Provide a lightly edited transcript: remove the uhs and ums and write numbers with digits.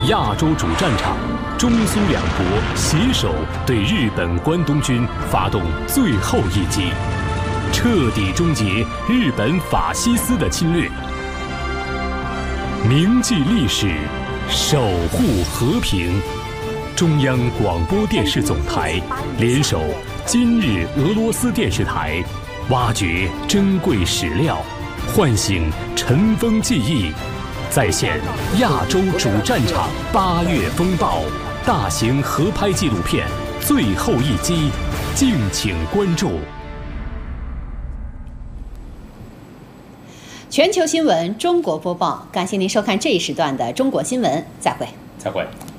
亚洲主战场，中苏两国携手对日本关东军发动最后一击，彻底终结日本法西斯的侵略。铭记历史，守护和平。中央广播电视总台联手今日俄罗斯电视台，挖掘珍贵史料，唤醒尘封记忆。再现亚洲主战场8月风暴大型合拍纪录片《最后一击》，敬请关注。 全球新闻中国播报，感谢您收看这一时段的中国新闻，再会。 再会。